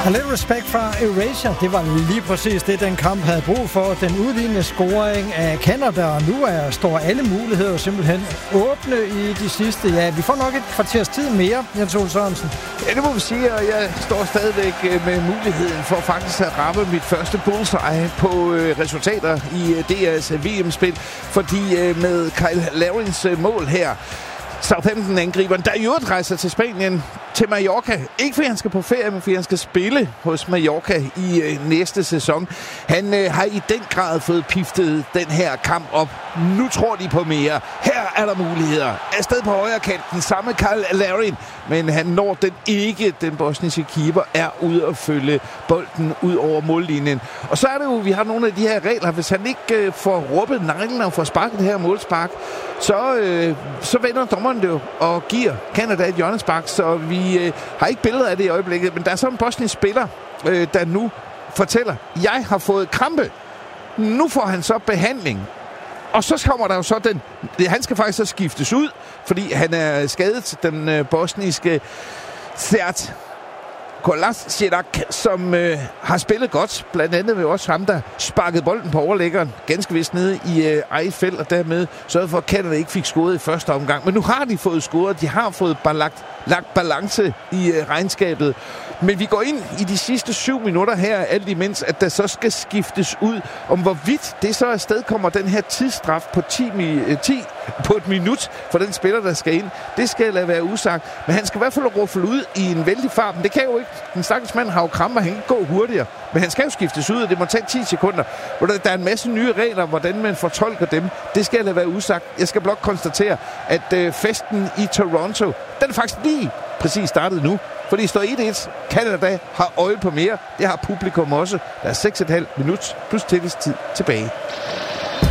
A little respect fra Erasure. Det var lige præcis det, den kamp havde brug for. Den udlignende scoring af Canada, og nu står alle muligheder simpelthen åbne i de sidste. Ja, vi får nok et kvarters tid mere, Jens Ole Sørensen. Ja, det må vi sige, og jeg står stadigvæk med muligheden for faktisk at ramme mit første bullseye på resultater i DR's VM-spil, fordi med Kyle Larins mål her, Southampton-angriberen, der i øvrigt rejser til Spanien, til Mallorca. Ikke fordi han skal på ferie, men fordi han skal spille hos Mallorca i næste sæson. Han har i den grad fået piftet den her kamp op. Nu tror de på mere. Her er der muligheder. Afsted på højre kanten, samme Kyle Larin, men han når den ikke. Den bosniske keeper er ude at følge bolden ud over mållinjen. Og så er det jo, vi har nogle af de her regler. Hvis han ikke får råbet neglen og får sparket det her målspark, så vender dommeren det jo og giver Canada et hjørnespark, så vi har ikke billeder af det i øjeblikket, men der er så en bosnisk spiller, der nu fortæller, jeg har fået krampe. Nu får han så behandling. Og så kommer der jo så han skal faktisk så skiftes ud, fordi han er skadet, den bosniske Sert Kolasinac, som har spillet godt. Blandt andet ved også ham, der sparkede bolden på overlæggeren ganske vist nede i eget felt, og dermed sørgede for, at Canada ikke fik scoret i første omgang. Men nu har de fået scoret. De har fået lagt balance i regnskabet. Men vi går ind i de sidste 7 minutter her, alt imens, at der så skal skiftes ud, om hvorvidt det så afsted kommer den her tidsstraf på 10 på et minut for den spiller, der skal ind. Det skal lade være usagt. Men han skal i hvert fald ruffle ud i en vældig fart. Men det kan jo ikke. Den stakkels mand har jo kramper. Han kan ikke gå hurtigere. Men han skal jo skiftes ud, og det må tage 10 sekunder. Der er en masse nye regler, hvordan man fortolker dem. Det skal lade være usagt. Jeg skal blot konstatere, at festen i Toronto, den er faktisk lige præcis startet nu. Fordi det står 1-1. Canada har øje på mere. Det har publikum også. Der er 6,5 minutter plus tillidstid tilbage.